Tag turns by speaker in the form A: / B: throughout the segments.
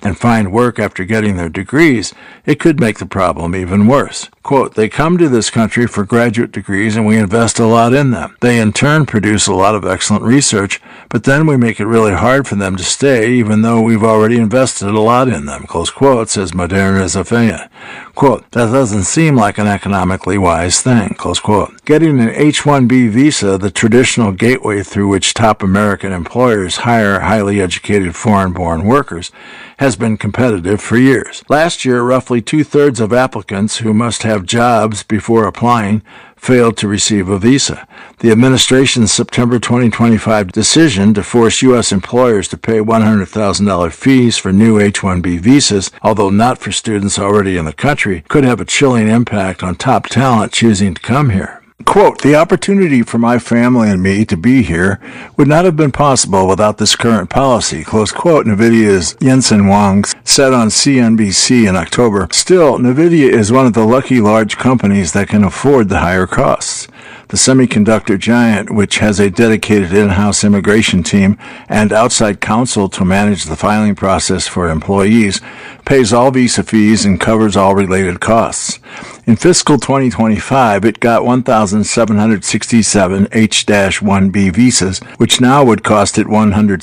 A: and find work after getting their degrees, it could make the problem even worse. Quote, they come to this country for graduate degrees and we invest a lot in them. They in turn produce a lot of excellent research, but then we make it really hard for them to stay even though we've already invested a lot in them, close quote, says Moderna Zafaya. Quote, that doesn't seem like an economically wise thing, close quote. Getting an H-1B visa, the traditional gateway through which top American employers hire highly educated foreign-born workers, has been competitive for years. Last year, roughly 2/3 of applicants who must have jobs before applying failed to receive a visa. The administration's September 2025 decision to force U.S. employers to pay $100,000 fees for new H-1B visas, although not for students already in the country, could have a chilling impact on top talent choosing to come here. Quote, the opportunity for my family and me to be here would not have been possible without this current policy, close quote, NVIDIA's Jensen Huang said on CNBC in October. Still, NVIDIA is one of the lucky large companies that can afford the higher costs. The semiconductor giant, which has a dedicated in-house immigration team and outside counsel to manage the filing process for employees, pays all visa fees and covers all related costs. In fiscal 2025, it got 1,767 H-1B visas, which now would cost it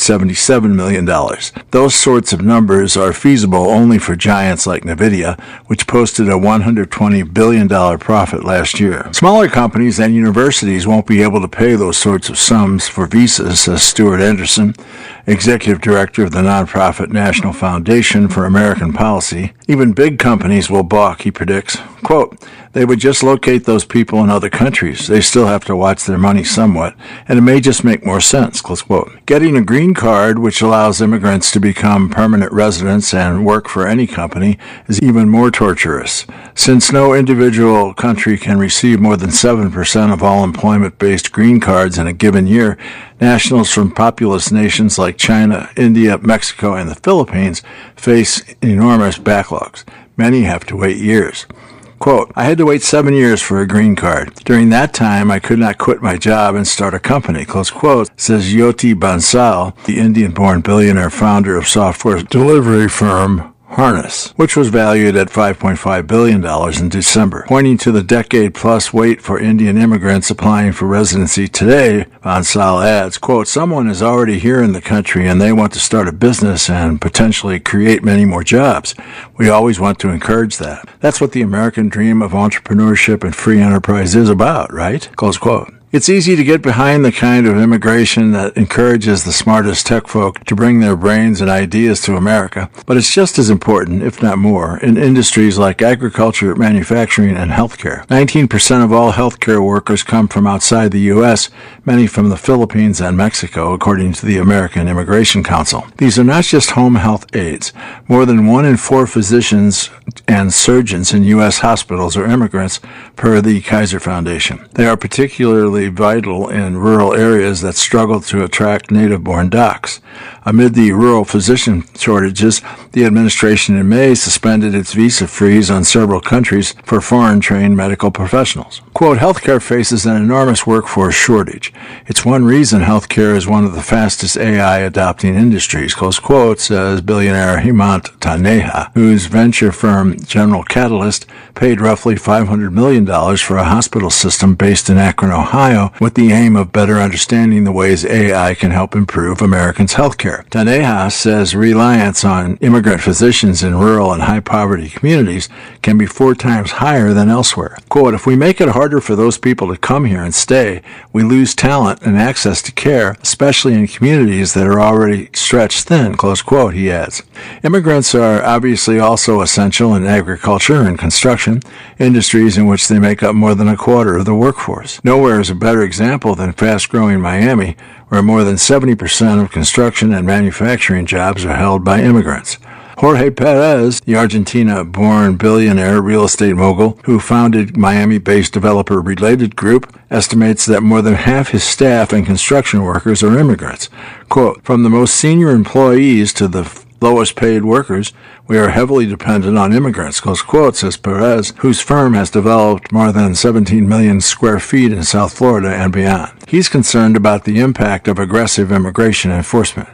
A: $177 million. Those sorts of numbers are feasible only for giants like NVIDIA, which posted a $120 billion profit last year. Smaller companies and universities won't be able to pay those sorts of sums for visas, says Stuart Anderson, executive director of the nonprofit National Foundation for American Policy. Even big companies will balk, he predicts. Quote, they would just locate those people in other countries. They still have to watch their money somewhat, and it may just make more sense, close quote. Getting a green card, which allows immigrants to become permanent residents and work for any company, is even more torturous. Since no individual country can receive more than 7% of all employment-based green cards in a given year, nationals from populous nations like China, India, Mexico, and the Philippines face enormous backlogs. Many have to wait years. Quote, I had to wait 7 years for a green card. During that time, I could not quit my job and start a company, close quote, says Jyoti Bansal, the Indian-born billionaire founder of software delivery firm Harness, which was valued at $5.5 billion in December. Pointing to the decade-plus wait for Indian immigrants applying for residency today, Bansal adds, quote, someone is already here in the country and they want to start a business and potentially create many more jobs. We always want to encourage that. That's what the American dream of entrepreneurship and free enterprise is about, right? Close quote. It's easy to get behind the kind of immigration that encourages the smartest tech folk to bring their brains and ideas to America, but it's just as important, if not more, in industries like agriculture, manufacturing, and healthcare. 19% of all healthcare workers come from outside the U.S., many from the Philippines and Mexico, according to the American Immigration Council. These are not just home health aides. More than 1 in 4 physicians and surgeons in U.S. hospitals are immigrants, per the Kaiser Foundation. They are particularly vital in rural areas that struggle to attract native-born docs. Amid the rural physician shortages, the administration in May suspended its visa freeze on several countries for foreign-trained medical professionals. Quote, healthcare faces an enormous workforce shortage. It's one reason healthcare is one of the fastest AI-adopting industries, close quote, says billionaire Hemant Taneja, whose venture firm General Catalyst paid roughly $500 million for a hospital system based in Akron, Ohio, with the aim of better understanding the ways AI can help improve Americans' healthcare. Taneja says reliance on immigrant physicians in rural and high-poverty communities can be 4 times higher than elsewhere. Quote, if we make it harder for those people to come here and stay, we lose talent and access to care, especially in communities that are already stretched thin, close quote, he adds. Immigrants are obviously also essential in agriculture and construction, industries in which they make up more than a quarter of the workforce. Nowhere is a better example than fast-growing Miami, where more than 70% of construction and manufacturing jobs are held by immigrants. Jorge Perez, the Argentina-born billionaire real estate mogul who founded Miami-based developer Related Group, estimates that more than half his staff and construction workers are immigrants. Quote, from the most senior employees to the lowest paid workers, we are heavily dependent on immigrants, close quote, says Perez, whose firm has developed more than 17 million square feet in South Florida and beyond. He's concerned about the impact of aggressive immigration enforcement.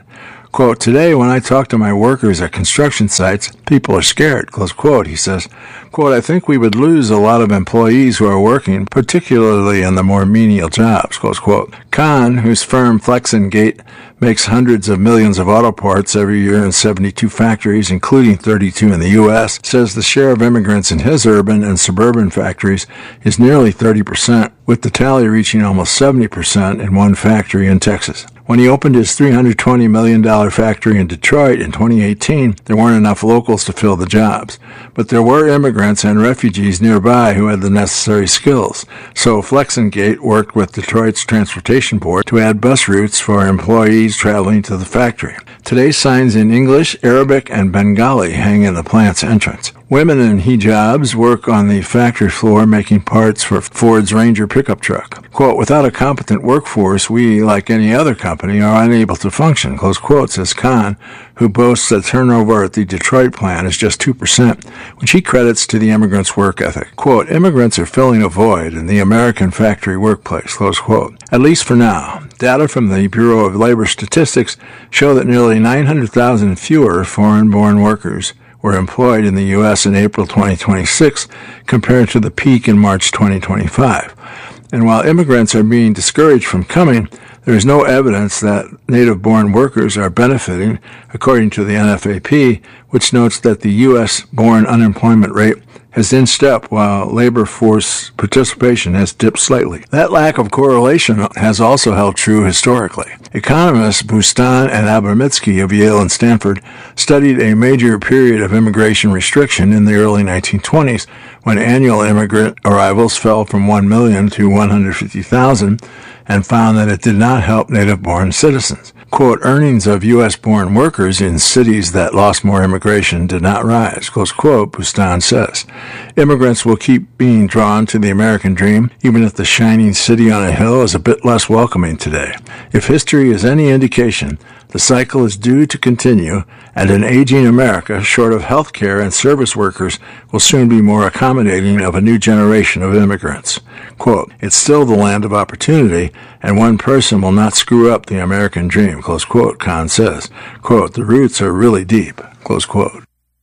A: Quote, today when I talk to my workers at construction sites, people are scared, close quote. He says, quote, I think we would lose a lot of employees who are working, particularly in the more menial jobs, close quote. Kahn, whose firm Flexengate makes hundreds of millions of auto parts every year in 72 factories, including 32 in the U.S., says the share of immigrants in his urban and suburban factories is nearly 30%, with the tally reaching almost 70% in one factory in Texas. When he opened his $320 million factory in Detroit in 2018, there weren't enough locals to fill the jobs. But there were immigrants and refugees nearby who had the necessary skills. So Flexengate worked with Detroit's transportation board to add bus routes for employees traveling to the factory. Today's signs in English, Arabic, and Bengali hang in the plant's entrance. Women in hijabs work on the factory floor making parts for Ford's Ranger pickup truck. Quote, without a competent workforce, we, like any other company, are unable to function, close quote, says Kahn, who boasts that turnover at the Detroit plant is just 2%, which he credits to the immigrants' work ethic. Quote, immigrants are filling a void in the American factory workplace, close quote, at least for now. Data from the Bureau of Labor Statistics show that nearly 900,000 fewer foreign-born workers were employed in the U.S. in April 2026 compared to the peak in March 2025. And while immigrants are being discouraged from coming, there is no evidence that native-born workers are benefiting, according to the NFAP, which notes that the U.S.-born unemployment rate has in step while labor force participation has dipped slightly. That lack of correlation has also held true historically. Economists Bustan and Abramitsky of Yale and Stanford studied a major period of immigration restriction in the early 1920s when annual immigrant arrivals fell from 1 million to 150,000 and found that it did not help native-born citizens. Quote, earnings of U.S.-born workers in cities that lost more immigration did not rise, close quote, Bustan says. Immigrants will keep being drawn to the American dream, even if the shining city on a hill is a bit less welcoming today. If history is any indication, the cycle is due to continue, and an aging America, short of health care and service workers, will soon be more accommodating of a new generation of immigrants. Quote, it's still the land of opportunity, and one person will not screw up the American dream, close quote, Kahn says. Quote, the roots are really deep, close quote.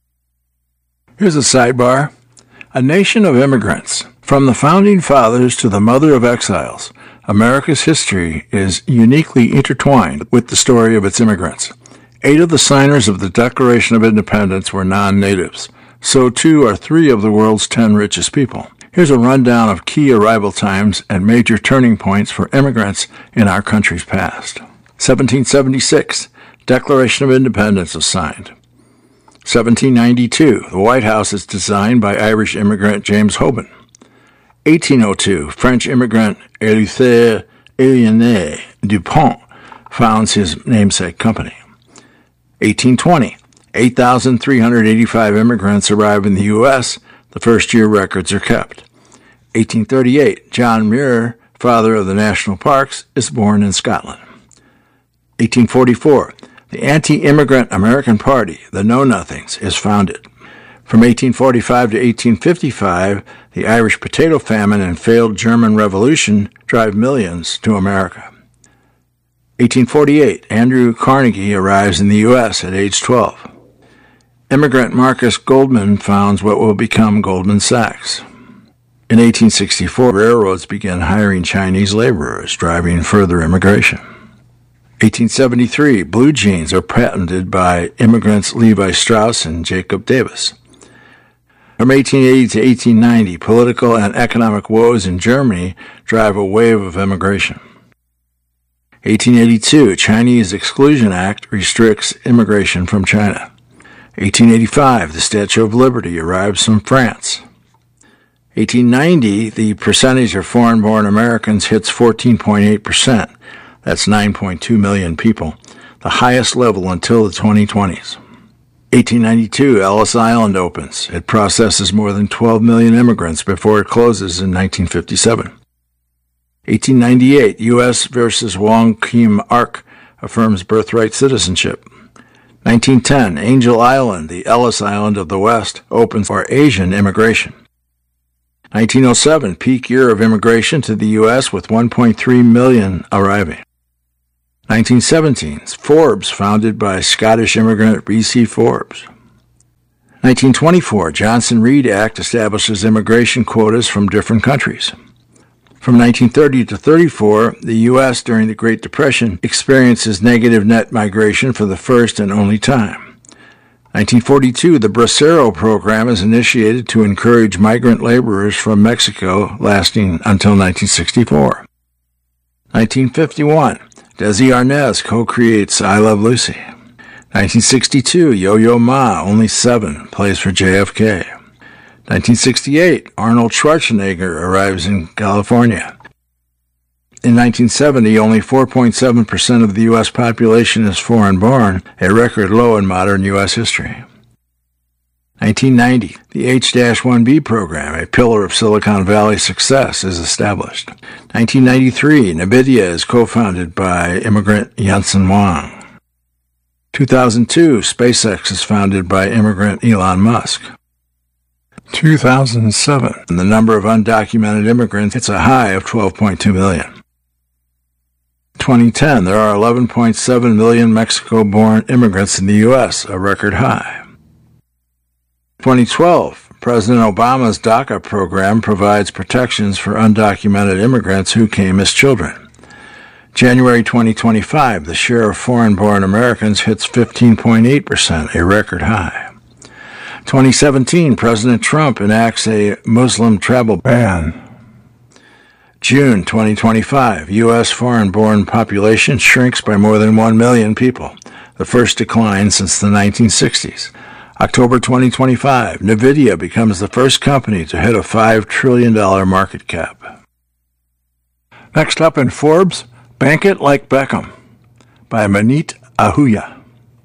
A: Here's a sidebar. A nation of immigrants. From the founding fathers to the mother of exiles, America's history is uniquely intertwined with the story of its immigrants. 8 of the signers of the Declaration of Independence were non-natives. So too are 3 of the world's 10 richest people. Here's a rundown of key arrival times and major turning points for immigrants in our country's past. 1776, Declaration of Independence is signed. 1792, the White House is designed by Irish immigrant James Hoban. 1802, French immigrant Élythe Éliane Dupont founds his namesake company. 1820, 8,385 immigrants arrive in the U.S. The first-year records are kept. 1838, John Muir, father of the national parks, is born in Scotland. 1844, the anti-immigrant American Party, the Know-Nothings, is founded. From 1845 to 1855, the Irish potato famine and failed German Revolution drive millions to America. 1848, Andrew Carnegie arrives in the U.S. at age 12. Immigrant Marcus Goldman founds what will become Goldman Sachs. In 1864, railroads began hiring Chinese laborers, driving further immigration. 1873, blue jeans are patented by immigrants Levi Strauss and Jacob Davis. From 1880 to 1890, political and economic woes in Germany drive a wave of immigration. 1882, Chinese Exclusion Act restricts immigration from China. 1885, the Statue of Liberty arrives from France. 1890, the percentage of foreign-born Americans hits 14.8%. That's 9.2 million people, the highest level until the 2020s. 1892, Ellis Island opens. It processes more than 12 million immigrants before it closes in 1957. 1898, U.S. versus Wong Kim Ark affirms birthright citizenship. 1910, Angel Island, the Ellis Island of the West, opens for Asian immigration. 1907, peak year of immigration to the U.S. with 1.3 million arriving. 1917, Forbes, founded by Scottish immigrant B.C. Forbes. 1924, Johnson-Reed Act establishes immigration quotas from different countries. From 1930 to 34, the U.S. during the Great Depression experiences negative net migration for the first and only time. 1942, the Bracero Program is initiated to encourage migrant laborers from Mexico, lasting until 1964. 1951, Desi Arnaz co-creates I Love Lucy. 1962, Yo-Yo Ma, only 7, plays for JFK. 1968, Arnold Schwarzenegger arrives in California. In 1970, only 4.7% of the U.S. population is foreign-born, a record low in modern U.S. history. 1990, the H-1B program, a pillar of Silicon Valley success, is established. 1993, NVIDIA is co-founded by immigrant Jensen Huang. 2002, SpaceX is founded by immigrant Elon Musk. 2007, the number of undocumented immigrants hits a high of 12.2 million. 2010, there are 11.7 million Mexico-born immigrants in the U.S., a record high. 2012, President Obama's DACA program provides protections for undocumented immigrants who came as children. January 2025, the share of foreign-born Americans hits 15.8%, a record high. 2017, President Trump enacts a Muslim travel ban. June 2025, U.S. foreign-born population shrinks by more than 1 million people, the first decline since the 1960s. October 2025, NVIDIA becomes the first company to hit a $5 trillion market cap. Next up in Forbes, Bank It Like Beckham by Maneet Ahuja.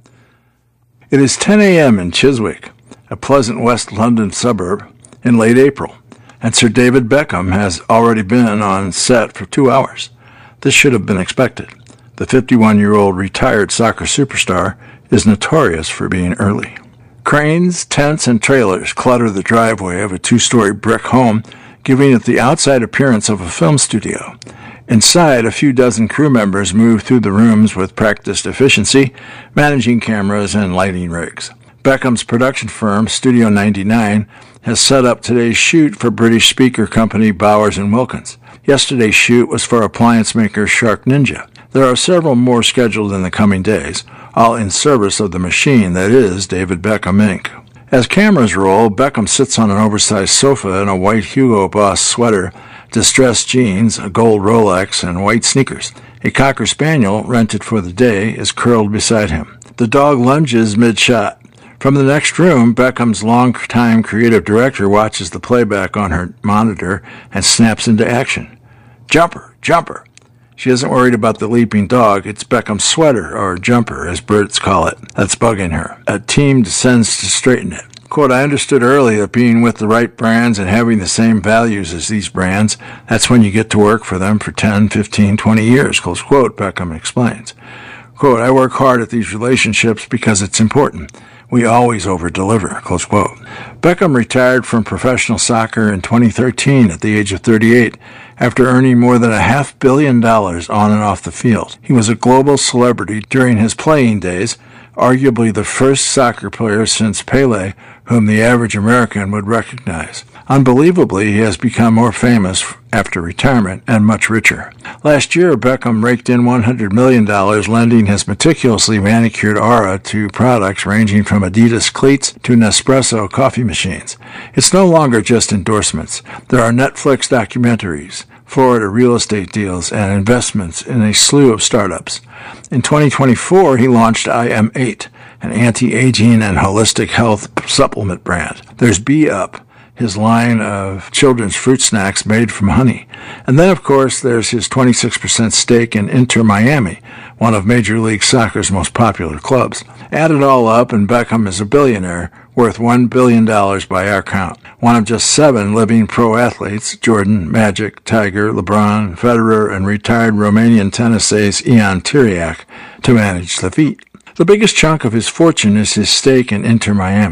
A: It is 10 a.m. in Chiswick, a pleasant West London suburb, in late April, and Sir David Beckham has already been on set for 2 hours. This should have been expected. The 51-year-old retired soccer superstar is notorious for being early. Cranes, tents, and trailers clutter the driveway of a 2-story brick home, giving it the outside appearance of a film studio. Inside, a few dozen crew members move through the rooms with practiced efficiency, managing cameras and lighting rigs. Beckham's production firm, Studio 99, has set up today's shoot for British speaker company Bowers & Wilkins. Yesterday's shoot was for appliance maker Shark Ninja. There are several more scheduled in the coming days, all in service of the machine that is David Beckham, Inc. As cameras roll, Beckham sits on an oversized sofa in a white Hugo Boss sweater, distressed jeans, a gold Rolex, and white sneakers. A Cocker Spaniel, rented for the day, is curled beside him. The dog lunges mid-shot. From the next room, Beckham's longtime creative director watches the playback on her monitor and snaps into action. Jumper, jumper. She isn't worried about the leaping dog. It's Beckham's sweater, or jumper, as Brits call it, that's bugging her. A team descends to straighten it. Quote, I understood early that being with the right brands and having the same values as these brands, that's when you get to work for them for 10, 15, 20 years, close quote, Beckham explains. Quote, I work hard at these relationships because it's important. We always over-deliver, close quote. Beckham retired from professional soccer in 2013 at the age of 38 after earning more than $500 million on and off the field. He was a global celebrity during his playing days, arguably the first soccer player since Pelé whom the average American would recognize. Unbelievably, he has become more famous after retirement and much richer. Last year, Beckham raked in $100 million, lending his meticulously manicured aura to products ranging from Adidas cleats to Nespresso coffee machines. It's no longer just endorsements. There are Netflix documentaries, Florida real estate deals, and investments in a slew of startups. In 2024, he launched IM8, an anti-aging and holistic health supplement brand. There's B-Up, his line of children's fruit snacks made from honey. And then, of course, there's his 26% stake in Inter Miami, one of Major League Soccer's most popular clubs. Add it all up, and Beckham is a billionaire, worth $1 billion by our count. One of just 7 living pro athletes, Jordan, Magic, Tiger, LeBron, Federer, and retired Romanian tennis ace Ion Tiriac, to manage the feat. The biggest chunk of his fortune is his stake in Inter Miami.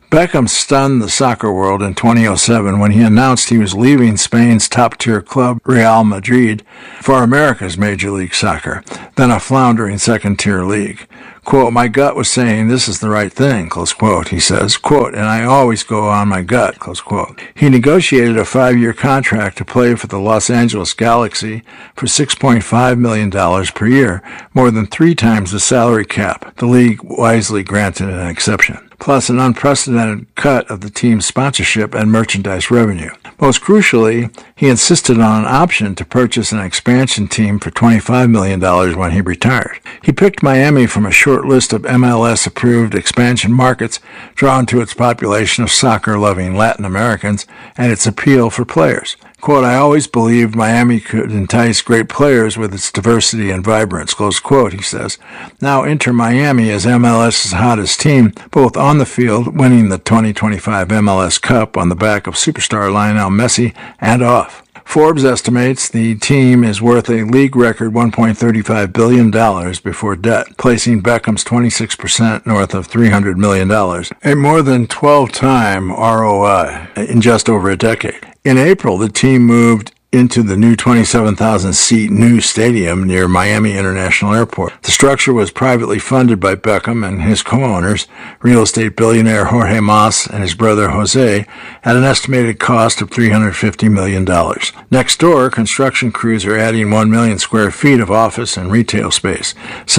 A: Beckham stunned the soccer world in 2007 when he announced he was leaving Spain's top-tier club, Real Madrid, for America's Major League Soccer, then a floundering second-tier league. Quote, "My gut was saying this is the right thing," close quote, he says, quote, "and I always go on my gut," close quote. He negotiated a 5-year contract to play for the Los Angeles Galaxy for $6.5 million per year, more than 3 times the salary cap. The league wisely granted an exception, plus an unprecedented cut of the team's sponsorship and merchandise revenue. Most crucially, he insisted on an option to purchase an expansion team for $25 million when he retired. He picked Miami from a short list of MLS-approved expansion markets drawn to its population of soccer-loving Latin Americans and its appeal for players. Quote, "I always believed Miami could entice great players with its diversity and vibrance," close quote, he says. Now Inter Miami is MLS's hottest team, both on the field, winning the 2025 MLS Cup on the back of superstar Lionel Messi, and off. Forbes estimates the team is worth a league record $1.35 billion before debt, placing Beckham's 26% north of $300 million, a more than 12-time ROI in just over a decade. In April, the team moved into the new 27,000-seat new stadium near Miami International Airport. The structure was privately funded by Beckham and his co-owners, real estate billionaire Jorge Mas and his brother Jose, at an estimated cost of $350 million. Next door, construction crews are adding 1 million square feet of office and retail space,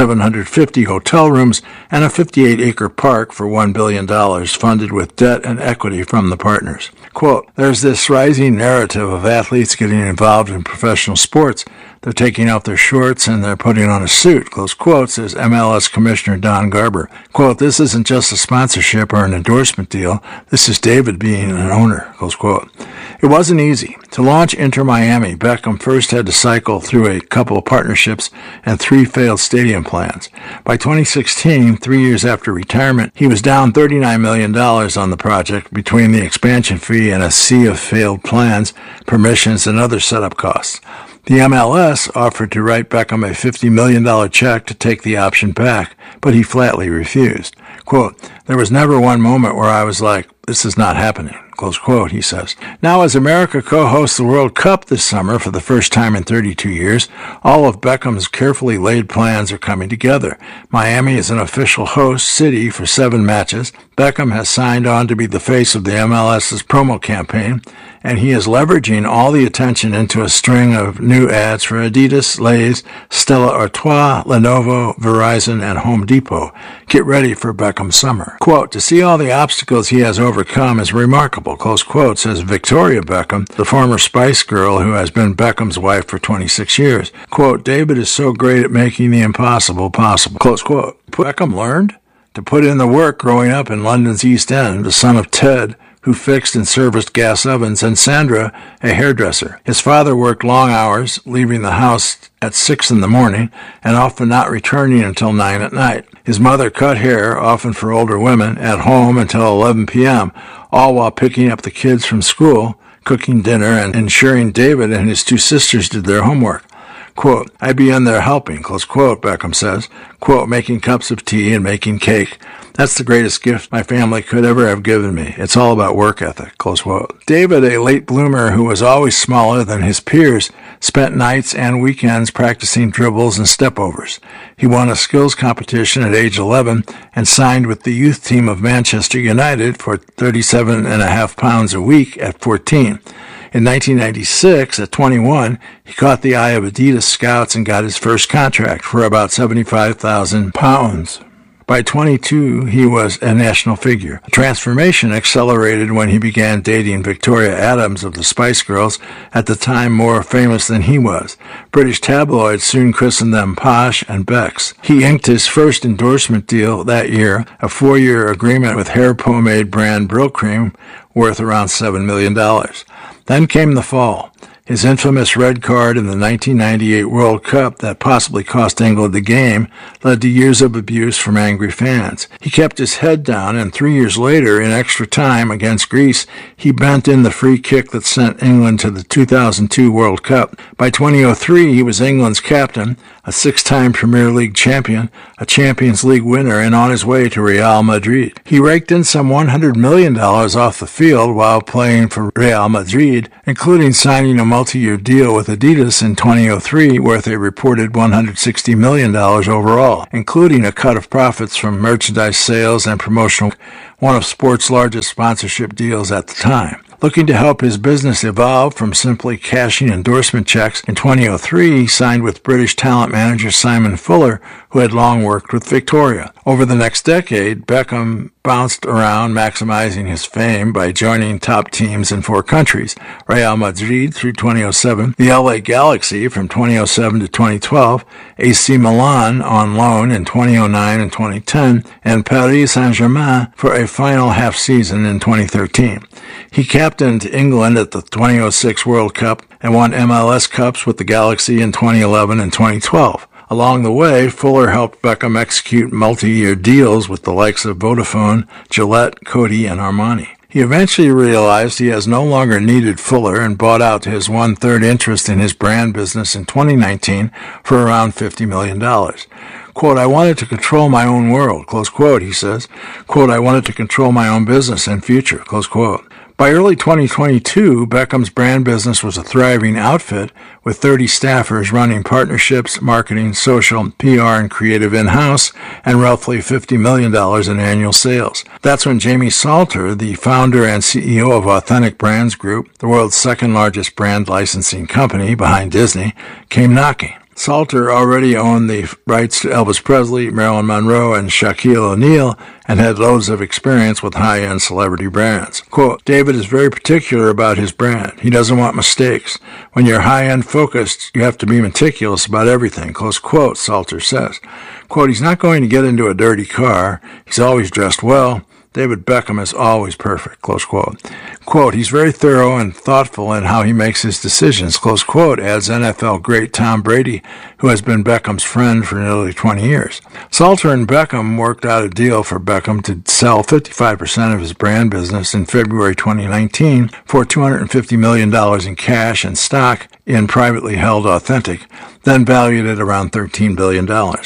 A: 750 hotel rooms, and a 58-acre park for $1 billion funded with debt and equity from the partners. Quote, "There's this rising narrative of athletes getting involved in professional sports. They're taking off their shorts and they're putting on a suit," close quote, says MLS Commissioner Don Garber. Quote, "This isn't just a sponsorship or an endorsement deal. This is David being an owner," close quote. It wasn't easy. To launch Inter Miami, Beckham first had to cycle through a couple of partnerships and 3 failed stadium plans. By 2016, 3 years after retirement, he was down $39 million on the project between the expansion fee and a sea of failed plans, permissions, and other setup costs. The MLS offered to write Beckham a $50 million check to take the option back, but he flatly refused. Quote, "There was never one moment where I was like, this is not happening," close quote, he says. Now, as America co-hosts the World Cup this summer for the first time in 32 years, all of Beckham's carefully laid plans are coming together. Miami is an official host city for 7 matches. Beckham has signed on to be the face of the MLS's promo campaign, and he is leveraging all the attention into a string of new ads for Adidas, Lay's, Stella Artois, Lenovo, Verizon, and Home Depot. Get ready for Beckham's summer. Quote, "To see all the obstacles he has overcome is remarkable," close quote, says Victoria Beckham, the former Spice Girl who has been Beckham's wife for 26 years. Quote, "David is so great at making the impossible possible," close quote. Beckham learned to put in the work growing up in London's East End, the son of Ted, who fixed and serviced gas ovens, and Sandra, a hairdresser. His father worked long hours, leaving the house at 6 in the morning and often not returning until 9 at night. His mother cut hair, often for older women, at home until 11 p.m., all while picking up the kids from school, cooking dinner, and ensuring David and his 2 sisters did their homework. Quote, "I'd be in there helping," close quote, Beckham says. Quote, "Making cups of tea and making cake. That's the greatest gift my family could ever have given me. It's all about work ethic," close quote. David, a late bloomer who was always smaller than his peers, spent nights and weekends practicing dribbles and stepovers. He won a skills competition at age 11 and signed with the youth team of Manchester United for 37.5 pounds a week at 14. In 1996, at 21, he caught the eye of Adidas scouts and got his first contract for about £75,000. By 22, he was a national figure. The transformation accelerated when he began dating Victoria Adams of the Spice Girls, at the time more famous than he was. British tabloids soon christened them Posh and Becks. He inked his first endorsement deal that year, a 4-year agreement with hair pomade brand Brylcreem, worth around $7 million. Then came the fall. His infamous red card in the 1998 World Cup that possibly cost England the game led to years of abuse from angry fans. He kept his head down, and 3 years later, in extra time against Greece, he bent in the free kick that sent England to the 2002 World Cup. By 2003, he was England's captain, a six-time Premier League champion, a Champions League winner, and on his way to Real Madrid. He raked in some $100 million off the field while playing for Real Madrid, including signing a multi-year deal with Adidas in 2003 worth a reported $160 million overall, including a cut of profits from merchandise sales and promotional, one of sports' largest sponsorship deals at the time. Looking to help his business evolve from simply cashing endorsement checks, in 2003 he signed with British talent manager Simon Fuller, who had long worked with Victoria. Over the next decade, Beckham bounced around, maximizing his fame by joining top teams in 4 countries: Real Madrid through 2007, the LA Galaxy from 2007 to 2012, AC Milan on loan in 2009 and 2010, and Paris Saint-Germain for a final half season in 2013. He captained England at the 2006 World Cup and won MLS Cups with the Galaxy in 2011 and 2012. Along the way, Fuller helped Beckham execute multi-year deals with the likes of Vodafone, Gillette, Coty, and Armani. He eventually realized he has no longer needed Fuller and bought out his 1/3 interest in his brand business in 2019 for around $50 million. Quote, "I wanted to control my own world," close quote, he says. Quote, "I wanted to control my own business and future," close quote. By early 2022, Beckham's brand business was a thriving outfit with 30 staffers running partnerships, marketing, social, PR, and creative in-house, and roughly $50 million in annual sales. That's when Jamie Salter, the founder and CEO of Authentic Brands Group, the world's second-largest brand licensing company behind Disney, came knocking. Salter already owned the rights to Elvis Presley, Marilyn Monroe, and Shaquille O'Neal, and had loads of experience with high-end celebrity brands. Quote, "David is very particular about his brand. He doesn't want mistakes. When you're high-end focused, you have to be meticulous about everything," close quote, Salter says. Quote, "He's not going to get into a dirty car. He's always dressed well. David Beckham is always perfect," close quote. Quote, "He's very thorough and thoughtful in how he makes his decisions," close quote, adds NFL great Tom Brady, who has been Beckham's friend for nearly 20 years. Salter and Beckham worked out a deal for Beckham to sell 55% of his brand business in February 2019 for $250 million in cash and stock in privately held Authentic, then valued at around $13 billion.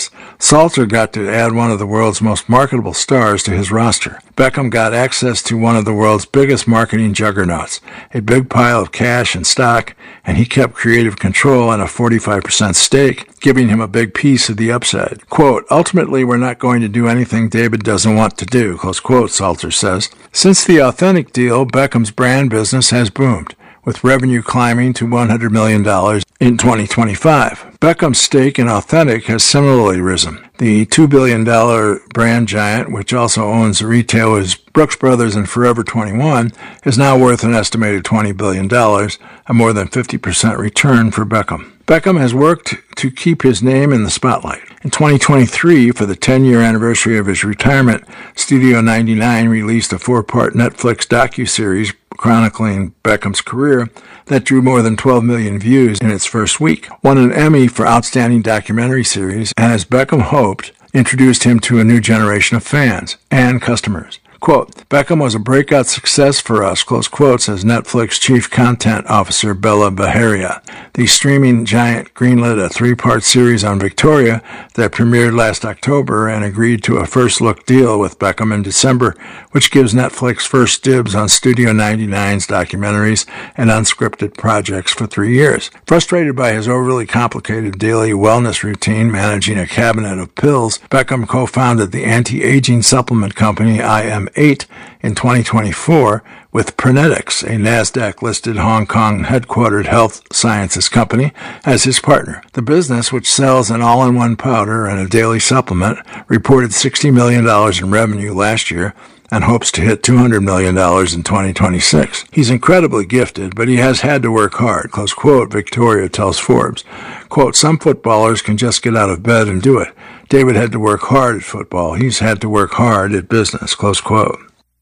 A: Salter got to add one of the world's most marketable stars to his roster. Beckham got access to one of the world's biggest marketing juggernauts, a big pile of cash and stock, and he kept creative control and a 45% stake, giving him a big piece of the upside. Quote, "Ultimately, we're not going to do anything David doesn't want to do," close quote, Salter says. Since the Authentic deal, Beckham's brand business has boomed, with revenue climbing to $100 million in 2025. Beckham's stake in Authentic has similarly risen. The $2 billion brand giant, which also owns the retailers Brooks Brothers and Forever 21, is now worth an estimated $20 billion, a more than 50% return for Beckham. Beckham has worked to keep his name in the spotlight. In 2023, for the 10-year anniversary of his retirement, Studio 99 released a 4-part Netflix docuseries chronicling Beckham's career that drew more than 12 million views in its first week, won an Emmy for Outstanding Documentary Series, and as Beckham hoped, introduced him to a new generation of fans and customers. Quote, "Beckham was a breakout success for us," close quote, says Netflix Chief Content Officer Bella Baharia. The streaming giant greenlit a 3-part series on Victoria that premiered last October and agreed to a first-look deal with Beckham in December, which gives Netflix first dibs on Studio 99's documentaries and unscripted projects for 3 years. Frustrated by his overly complicated daily wellness routine managing a cabinet of pills, Beckham co-founded the anti-aging supplement company IM8 in 2024 with Prenetics, a NASDAQ-listed Hong Kong-headquartered health sciences company, as his partner. The business, which sells an all-in-one powder and a daily supplement, reported $60 million in revenue last year and hopes to hit $200 million in 2026. He's incredibly gifted, but he has had to work hard, close quote, Victoria tells Forbes. Quote, "Some footballers can just get out of bed and do it. David had to work hard at football. He's had to work hard at business," close quote.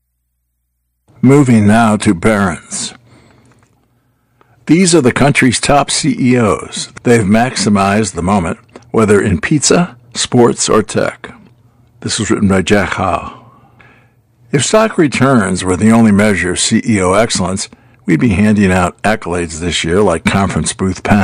A: Moving now to Barron's. These are the country's top CEOs. They've maximized the moment, whether in pizza, sports, or tech. This was written by Jack Howe. If stock returns were the only measure of CEO excellence, we'd be handing out accolades this year like conference booth pens.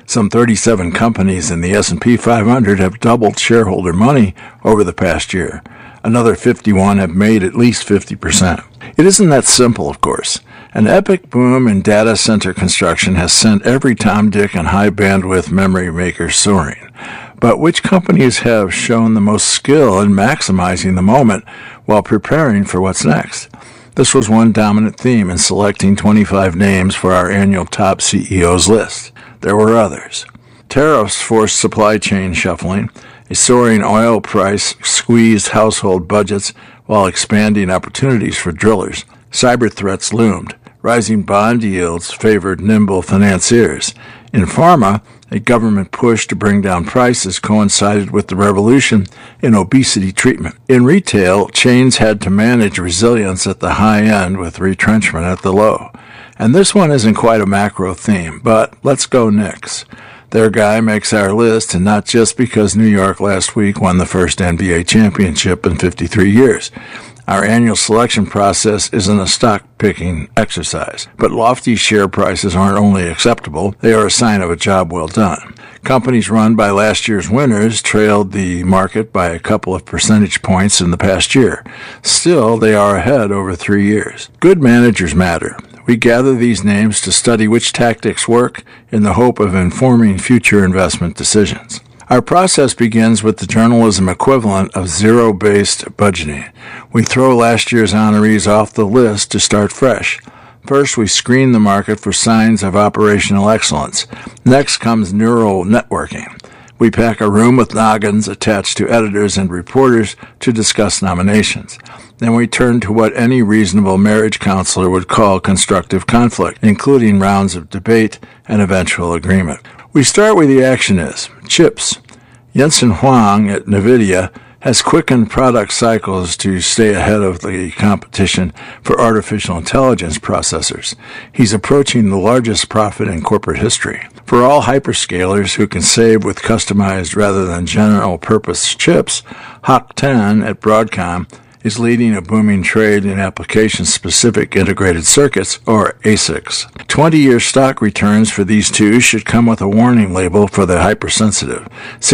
A: Some 37 companies in the S&P 500 have doubled shareholder money over the past year. Another 51 have made at least 50%. It isn't that simple, of course. An epic boom in data center construction has sent every Tom, Dick, and high-bandwidth memory maker soaring. But which companies have shown the most skill in maximizing the moment while preparing for what's next? This was one dominant theme in selecting 25 names for our annual top CEOs list. There were others. Tariffs forced supply chain shuffling. A soaring oil price squeezed household budgets while expanding opportunities for drillers. Cyber threats loomed. Rising bond yields favored nimble financiers. In pharma, a government push to bring down prices coincided with the revolution in obesity treatment. In retail, chains had to manage resilience at the high end with retrenchment at the low. And this one isn't quite a macro theme, but let's go Knicks. Their guy makes our list, and not just because New York last week won the first NBA championship in 53 years. Our annual selection process isn't a stock-picking exercise, but lofty share prices aren't only acceptable, they are a sign of a job well done. Companies run by last year's winners trailed the market by a couple of percentage points in the past year. Still, they are ahead over 3 years. Good managers matter. We gather these names to study which tactics work in the hope of informing future investment decisions. Our process begins with the journalism equivalent of zero-based budgeting. We throw last year's honorees off the list to start fresh. First, we screen the market for signs of operational excellence. Next comes neural networking. We pack a room with noggins attached to editors and reporters to discuss nominations. Then we turn to what any reasonable marriage counselor would call constructive conflict, including rounds of debate and eventual agreement. We start where the action is, chips. Jensen Huang at NVIDIA has quickened product cycles to stay ahead of the competition for artificial intelligence processors. He's approaching the largest profit in corporate history. For all hyperscalers who can save with customized rather than general-purpose chips, Hock Tan at Broadcom is leading a booming trade in application-specific integrated circuits, or ASICs. 20-year stock returns for these two should come with a warning label for the hypersensitive,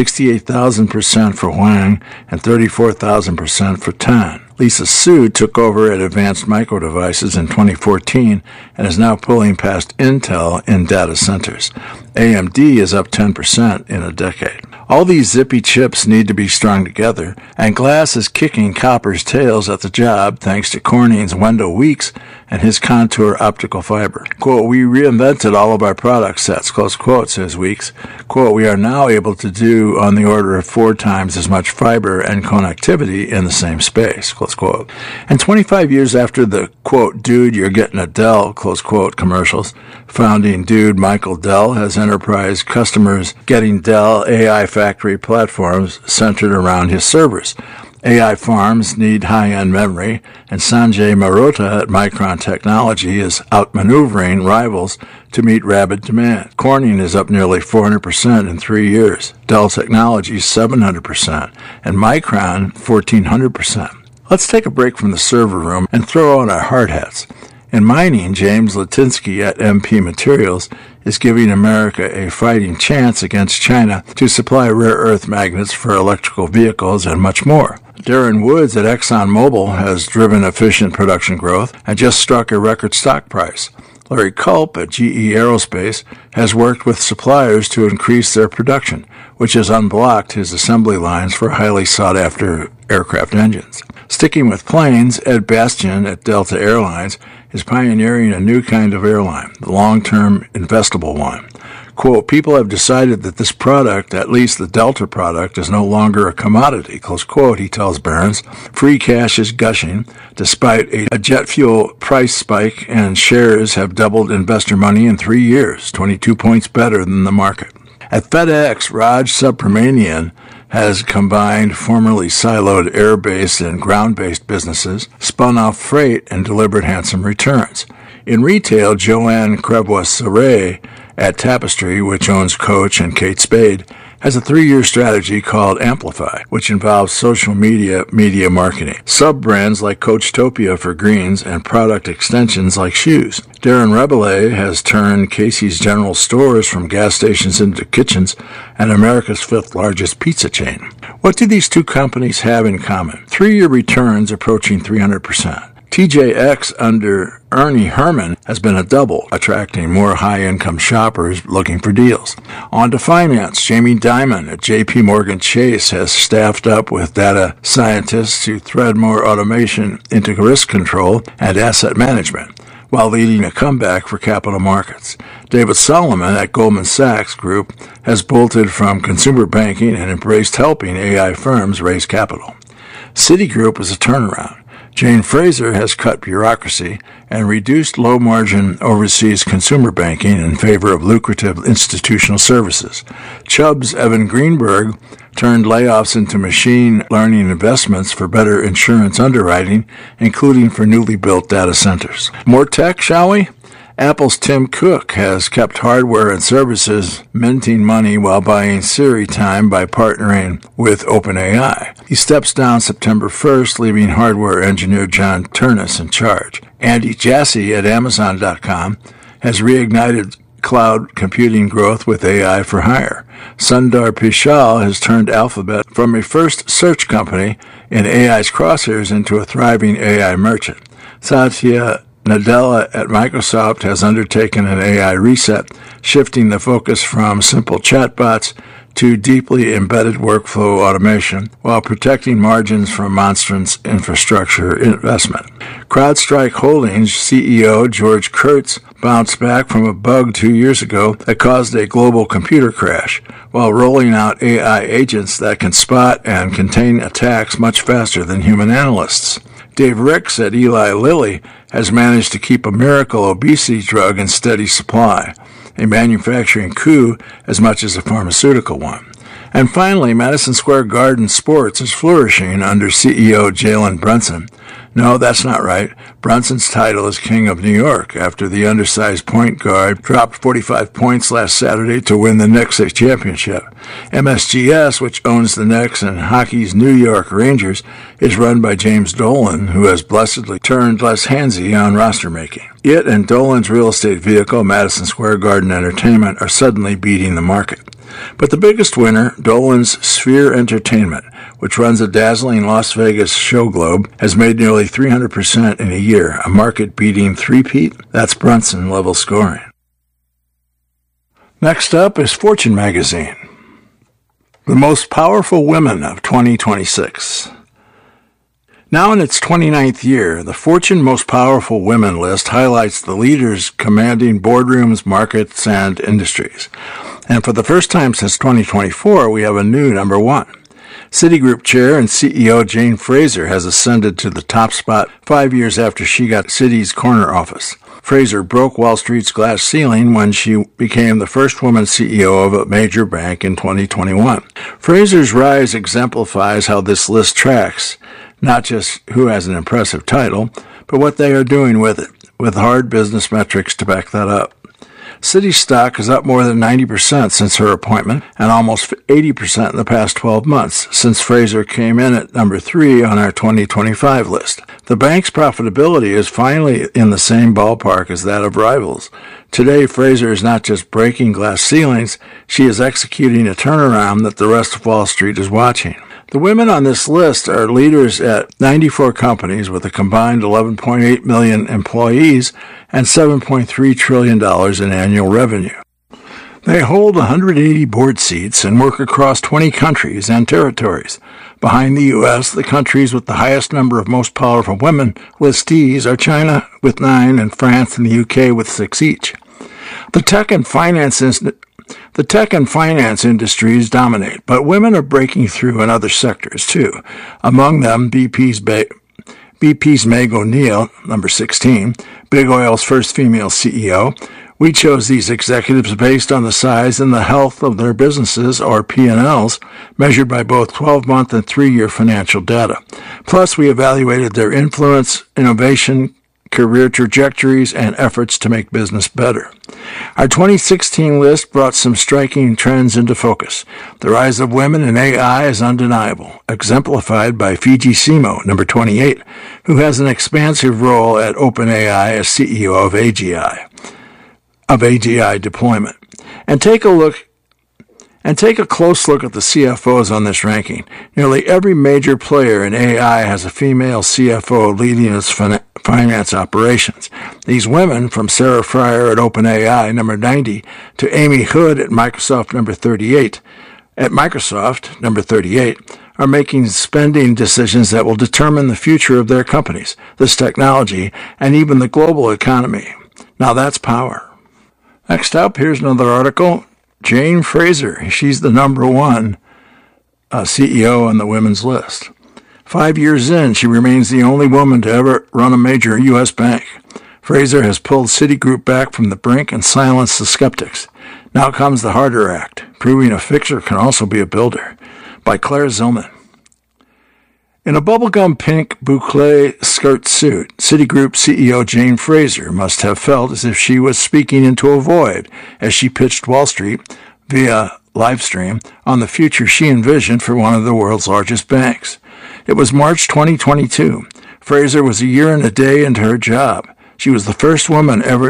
A: 68,000% for Huang and 34,000% for Tan. Lisa Su took over at Advanced Micro Devices in 2014 and is now pulling past Intel in data centers. AMD is up 10% in a decade. All these zippy chips need to be strung together, and glass is kicking copper's tails at the job thanks to Corning's Wendell Weeks and his Contour optical fiber. Quote, "We reinvented all of our product sets," close quote, says Weeks. Quote, "We are now able to do on the order of 4 times as much fiber and connectivity in the same space," close quote. And 25 years after the, quote, "Dude, you're getting a Dell," close quote, commercials, founding dude Michael Dell has enterprise customers getting Dell AI factory platforms centered around his servers. AI farms need high-end memory, and Sanjay Mehrotra at Micron Technology is outmaneuvering rivals to meet rabid demand. Corning is up nearly 400% in 3 years, Dell Technologies 700%, and Micron 1,400%. Let's take a break from the server room and throw on our hard hats. In mining, James Litinsky at MP Materials is giving America a fighting chance against China to supply rare earth magnets for electrical vehicles and much more. Darren Woods at ExxonMobil has driven efficient production growth and just struck a record stock price. Larry Culp at GE Aerospace has worked with suppliers to increase their production, which has unblocked his assembly lines for highly sought-after aircraft engines. Sticking with planes, Ed Bastian at Delta Airlines is pioneering a new kind of airline, the long-term investable one. Quote, "People have decided that this product, at least the Delta product, is no longer a commodity," close quote, he tells Barron's. Free cash is gushing, despite a jet fuel price spike, and shares have doubled investor money in 3 years, 22 points better than the market. At FedEx, Raj Subramanian has combined formerly siloed air-based and ground-based businesses, spun off freight, and delivered handsome returns. In retail, Joanne Crevoiseray at Tapestry, which owns Coach and Kate Spade, has a 3-year strategy called Amplify, which involves social media marketing, sub-brands like Coachtopia for greens, and product extensions like shoes. Darren Rebelez has turned Casey's General Stores from gas stations into kitchens and America's 5th largest pizza chain. What do these two companies have in common? 3-year returns approaching 300%. TJX under Ernie Herrmann has been a double, attracting more high-income shoppers looking for deals. On to finance, Jamie Dimon at JP Morgan Chase has staffed up with data scientists to thread more automation into risk control and asset management, while leading a comeback for capital markets. David Solomon at Goldman Sachs Group has bolted from consumer banking and embraced helping AI firms raise capital. Citigroup is a turnaround. Jane Fraser has cut bureaucracy and reduced low-margin overseas consumer banking in favor of lucrative institutional services. Chubb's Evan Greenberg turned layoffs into machine learning investments for better insurance underwriting, including for newly built data centers. More tech, shall we? Apple's Tim Cook has kept hardware and services minting money while buying Siri time by partnering with OpenAI. He steps down September 1st, leaving hardware engineer John Ternus in charge. Andy Jassy at Amazon.com has reignited cloud computing growth with AI for hire. Sundar Pichai has turned Alphabet from a first search company in AI's crosshairs into a thriving AI merchant. Satya Nadella at Microsoft has undertaken an AI reset, shifting the focus from simple chatbots to deeply embedded workflow automation while protecting margins from monstrous infrastructure investment. CrowdStrike Holdings CEO George Kurtz bounced back from a bug 2 years ago that caused a global computer crash, while rolling out AI agents that can spot and contain attacks much faster than human analysts. Dave Ricks at Eli Lilly has managed to keep a miracle obesity drug in steady supply, a manufacturing coup as much as a pharmaceutical one. And finally, Madison Square Garden Sports is flourishing under CEO Jalen Brunson. No, that's not right. Brunson's title is King of New York after the undersized point guard dropped 45 points last Saturday to win the Knicks a championship. MSGS, which owns the Knicks and hockey's New York Rangers, is run by James Dolan, who has blessedly turned less handsy on roster making. It and Dolan's real estate vehicle, Madison Square Garden Entertainment, are suddenly beating the market. But the biggest winner, Dolan's Sphere Entertainment, which runs a dazzling Las Vegas show globe, has made nearly 300% in a year, a market-beating three-peat. That's Brunson-level scoring. Next up is Fortune magazine. The most powerful women of 2026. Now in its 29th year, the Fortune Most Powerful Women list highlights the leaders commanding boardrooms, markets, and industries. And for the first time since 2024, we have a new number one. Citigroup Chair and CEO Jane Fraser has ascended to the top spot 5 years after she got Citi's corner office. Fraser broke Wall Street's glass ceiling when she became the first woman CEO of a major bank in 2021. Fraser's rise exemplifies how this list tracks, not just who has an impressive title, but what they are doing with it, with hard business metrics to back that up. Citi's stock is up more than 90% since her appointment and almost 80% in the past 12 months since Fraser came in at number 3 on our 2025 list. The bank's profitability is finally in the same ballpark as that of rivals. Today, Fraser is not just breaking glass ceilings, she is executing a turnaround that the rest of Wall Street is watching. The women on this list are leaders at 94 companies with a combined 11.8 million employees and $7.3 trillion in annual revenue. They hold 180 board seats and work across 20 countries and territories. Behind the U.S., the countries with the highest number of most powerful women listees are China with 9 and France and the U.K. with 6 each. The tech and finance industries dominate, but women are breaking through in other sectors too. Among them, BP's Meg O'Neill, number 16, Big Oil's first female CEO. We chose these executives based on the size and the health of their businesses, or P&Ls, measured by both 12-month and 3-year financial data. Plus, we evaluated their influence, innovation, career trajectories, and efforts to make business better. Our 2016 list brought some striking trends into focus. The rise of women in AI is undeniable, exemplified by Fidji Simo, number 28, who has an expansive role at OpenAI as CEO of AGI deployment. And take a close look at the CFOs on this ranking. Nearly every major player in AI has a female CFO leading its finance operations. These women, from Sarah Fryer at OpenAI, number 90, to Amy Hood at Microsoft, number 38, are making spending decisions that will determine the future of their companies, this technology, and even the global economy. Now that's power. Next up, here's another article. Jane Fraser, she's the number one CEO on the women's list. 5 years in, she remains the only woman to ever run a major U.S. bank. Fraser has pulled Citigroup back from the brink and silenced the skeptics. Now comes the harder act, proving a fixer can also be a builder, by Claire Zillman. In a bubblegum pink boucle skirt suit, Citigroup CEO Jane Fraser must have felt as if she was speaking into a void as she pitched Wall Street via livestream on the future she envisioned for one of the world's largest banks. It was March 2022. Fraser was a year and a day into her job. She was the first woman ever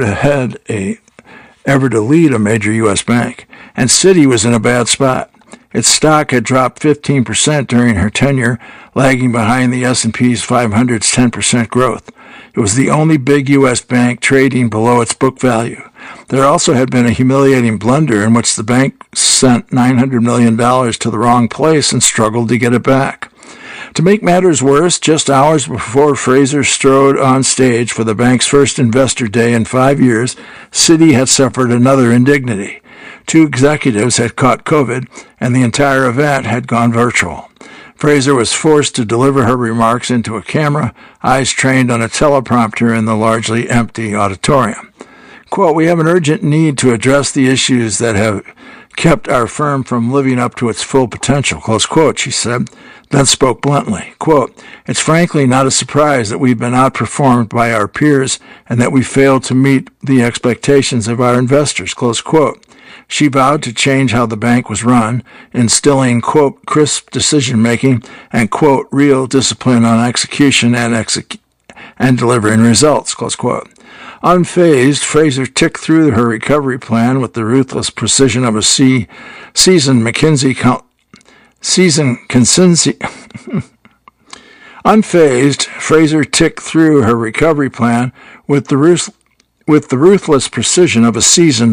A: to lead a major U.S. bank, and Citi was in a bad spot. Its stock had dropped 15% during her tenure, lagging behind the S&P's 500's 10% growth. It was the only big U.S. bank trading below its book value. There also had been a humiliating blunder in which the bank sent $900 million to the wrong place and struggled to get it back. To make matters worse, just hours before Fraser strode on stage for the bank's first investor day in 5 years, Citi had suffered another indignity. 2 executives had caught COVID, and the entire event had gone virtual. Fraser was forced to deliver her remarks into a camera, eyes trained on a teleprompter in the largely empty auditorium. Quote, "We have an urgent need to address the issues that have kept our firm from living up to its full potential," close quote, she said, then spoke bluntly. Quote, "It's frankly not a surprise that we've been outperformed by our peers and that we failed to meet the expectations of our investors," close quote. She vowed to change how the bank was run, instilling, quote, "crisp decision-making" and, quote, "real discipline on execution and delivering results," close quote. Unfazed, Fraser ticked through her recovery plan with the ruthless precision of a seasoned McKinsey Unfazed, Fraser ticked through her recovery plan with the ruthless precision of a seasoned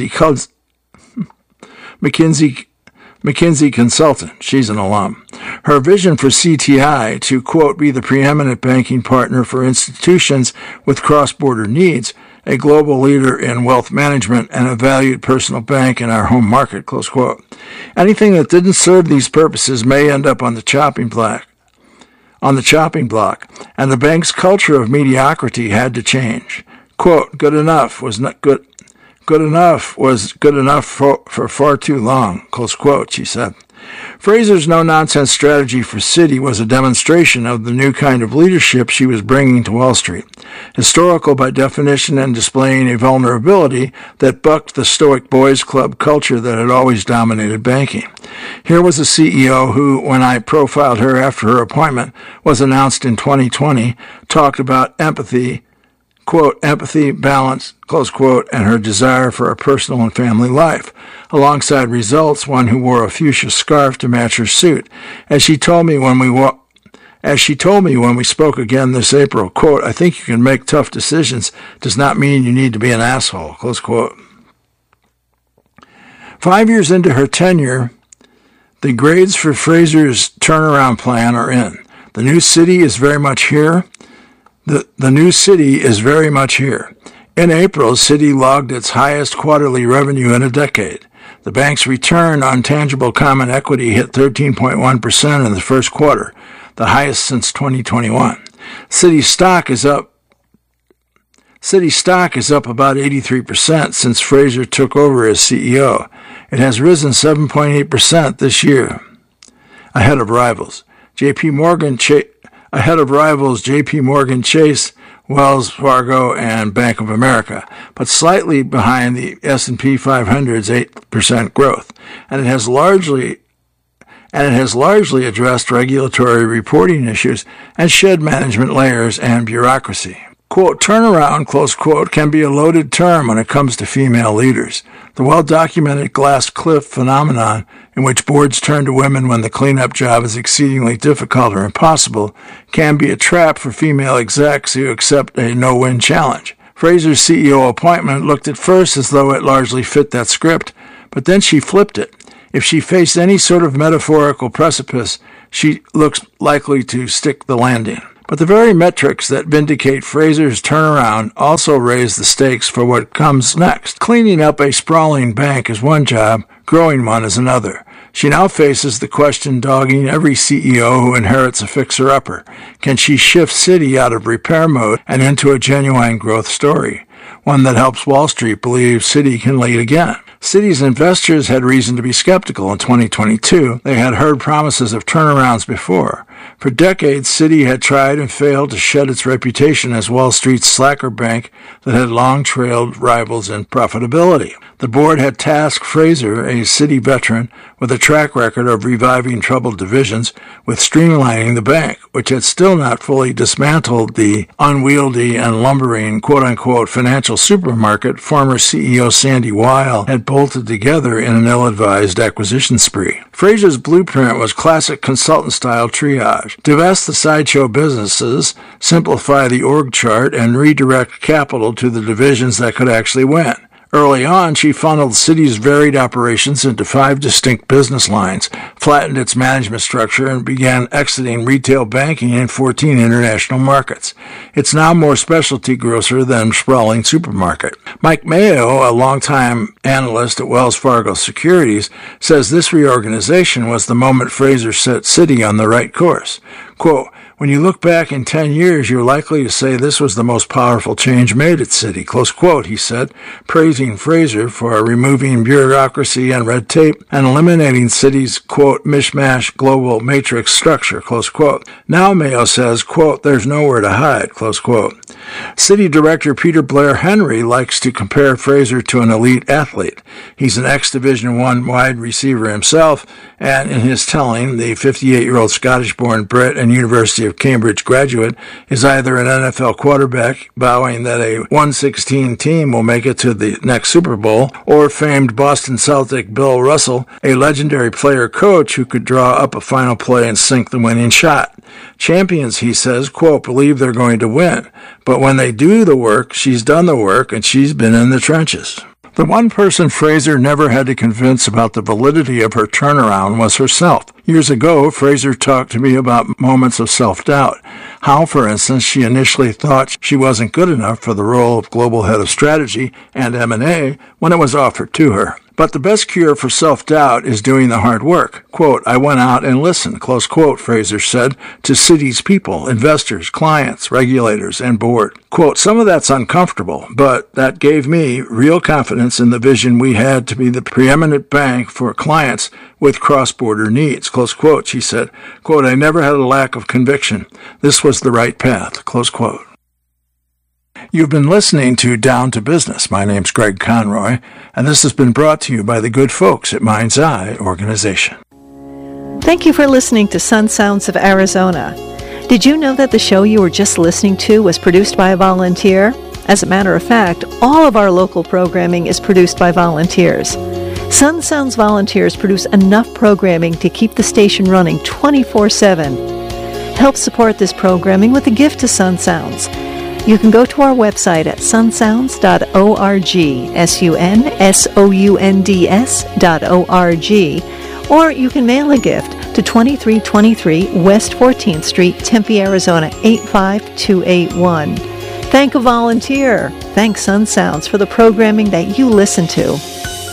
A: McKinsey consultant. She's an alum. Her vision for CTI to, quote, "be the preeminent banking partner for institutions with cross-border needs, a global leader in wealth management, and a valued personal bank in our home market," close quote. Anything that didn't serve these purposes may end up on the chopping block, and the bank's culture of mediocrity had to change. Quote, good enough was good enough for far too long, close quote, she said. Fraser's no-nonsense strategy for Citi was a demonstration of the new kind of leadership she was bringing to Wall Street, historical by definition and displaying a vulnerability that bucked the stoic boys club culture that had always dominated banking. Here was a CEO who, when I profiled her after her appointment was announced in 2020, talked about empathy, quote, empathy, balance, close quote, and her desire for a personal and family life. Alongside results, one who wore a fuchsia scarf to match her suit. As she told me when we spoke again this April, quote, "I think you can make tough decisions. Does not mean you need to be an asshole," close quote. 5 years into her tenure, the grades for Fraser's turnaround plan are in. The new Citi is very much here. The new Citi is very much here. In April, Citi logged its highest quarterly revenue in a decade. The bank's return on tangible common equity hit 13.1% in the first quarter, the highest since 2021. Citi stock is up about 83% since Fraser took over as CEO. It has risen 7.8% this year, ahead of rivals. JP Morgan Chase Wells Fargo, and Bank of America, but slightly behind the S&P 500's 8% growth. And it has largely addressed regulatory reporting issues and shed management layers and bureaucracy. Quote, turnaround, close quote, can be a loaded term when it comes to female leaders. The well-documented glass cliff phenomenon, in which boards turn to women when the cleanup job is exceedingly difficult or impossible, can be a trap for female execs who accept a no-win challenge. Fraser's CEO appointment looked at first as though it largely fit that script, but then she flipped it. If she faced any sort of metaphorical precipice, she looks likely to stick the landing. But the very metrics that vindicate Fraser's turnaround also raise the stakes for what comes next. Cleaning up a sprawling bank is one job, growing one is another. She now faces the question dogging every CEO who inherits a fixer-upper. Can she shift Citi out of repair mode and into a genuine growth story? One that helps Wall Street believe Citi can lead again. Citi's investors had reason to be skeptical in 2022. They had heard promises of turnarounds before. For decades, Citi had tried and failed to shed its reputation as Wall Street's slacker bank that had long trailed rivals in profitability. The board had tasked Fraser, a Citi veteran with a track record of reviving troubled divisions, with streamlining the bank, which had still not fully dismantled the unwieldy and lumbering quote-unquote financial supermarket former CEO Sandy Weil had bolted together in an ill-advised acquisition spree. Fraser's blueprint was classic consultant-style triage. Divest the sideshow businesses, simplify the org chart, and redirect capital to the divisions that could actually win. Early on, she funneled Citi's varied operations into 5 distinct business lines, flattened its management structure, and began exiting retail banking in 14 international markets. It's now more specialty grocer than sprawling supermarket. Mike Mayo, a longtime analyst at Wells Fargo Securities, says this reorganization was the moment Fraser set Citi on the right course. Quote, when you look back in 10 years, you're likely to say this was the most powerful change made at Citi, close quote, he said, praising Fraser for removing bureaucracy and red tape and eliminating Citi's, quote, mishmash global matrix structure, close quote. Now, Mayo says, quote, there's nowhere to hide, close quote. Citi director Peter Blair Henry likes to compare Fraser to an elite athlete. He's an ex-Division I wide receiver himself, and in his telling, the 58-year-old Scottish-born Brit and University of Cambridge graduate is either an NFL quarterback vowing that a 1-16 team will make it to the next Super Bowl, or famed Boston Celtic Bill Russell, a legendary player-coach who could draw up a final play and sink the winning shot. Champions, he says, quote, believe they're going to win, but when they do the work, she's done the work and she's been in the trenches. The one person Fraser never had to convince about the validity of her turnaround was herself. Years ago, Fraser talked to me about moments of self-doubt. How, for instance, she initially thought she wasn't good enough for the role of global head of strategy and M&A when it was offered to her. But the best cure for self-doubt is doing the hard work. Quote, I went out and listened, close quote, Fraser said, to Citi's people, investors, clients, regulators, and board. Quote, some of that's uncomfortable, but that gave me real confidence in the vision we had to be the preeminent bank for clients with cross-border needs, close quote, she said. Quote, I never had a lack of conviction. This was the right path, close quote. You've been listening to Down to Business. My name's Greg Conroy, and this has been brought to you by the good folks at Mind's Eye Organization.
B: Thank you for listening to Sun Sounds of Arizona. Did you know that the show you were just listening to was produced by a volunteer? As a matter of fact, all of our local programming is produced by volunteers. Sun Sounds volunteers produce enough programming to keep the station running 24/7. Help support this programming with a gift to Sun Sounds. You can go to our website at sunsounds.org, sunsounds.org, or you can mail a gift to 2323 West 14th Street, Tempe, Arizona 85281. Thank a volunteer. Thank Sun Sounds for the programming that you listen to.